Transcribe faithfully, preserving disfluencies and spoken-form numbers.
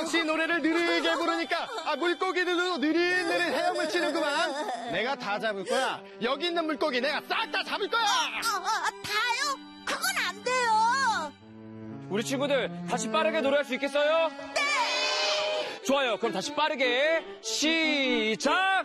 같이 노래를 느리게 부르니까 아, 물고기들도 느릿느릿 헤엄을 치는구만. 내가 다 잡을 거야. 여기 있는 물고기 내가 싹 다 잡을 거야. 어, 어, 다요? 그건 안 돼요. 우리 친구들 다시 빠르게 노래할 수 있겠어요? 네! 좋아요. 그럼 다시 빠르게 시작!